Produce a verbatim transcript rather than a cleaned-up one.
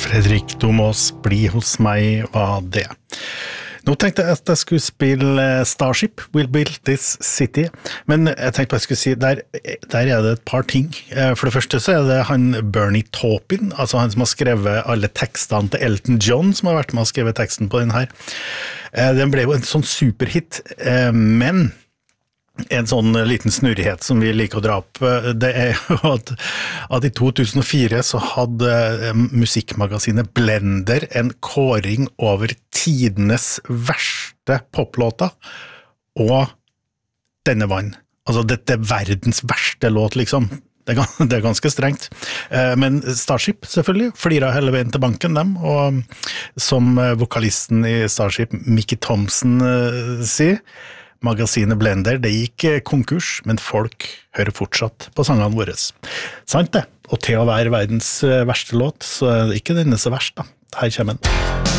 Fredrik Domås, bli hos meg var det. Nå tenkte jeg at jeg skulle spille Starship, We'll Build This City, men jeg tenkte på at jeg skulle si, der, der er det et par ting. For det første så er det han Bernie Taupin, altså han som har skrevet alle tekstene til Elton John, som har vært med å skrive teksten på den her. Den ble jo en sånn superhit, men en sånn liten snurrighet som vi liker å dra opp, det er jo at, at i to tusen og fire så hadde musikkmagasinet Blender en kåring over tidenes verste poplåter, og denne vann. Altså dette er verdens verste låt liksom. Det er, det er ganske strengt. Men Starship selvfølgelig flirer hele veien til banken dem, og som vokalisten i Starship, Mickey Thompson, sier, magasinet Blender, det gikk konkurs, men folk hører fortsatt på sangene våre. Sant det? Og til å være verdens verste låt, så er det ikke denne så verst da. Her kommer den.